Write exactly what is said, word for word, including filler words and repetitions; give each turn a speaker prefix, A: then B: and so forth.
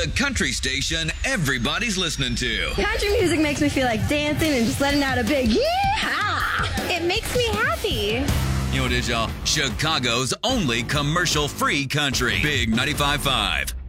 A: The country station everybody's listening to.
B: Country music makes me feel like dancing and just letting out a big yee-haw.
C: It makes me happy.
A: You know what it is, y'all? Chicago's only commercial-free country. Big ninety-five point five.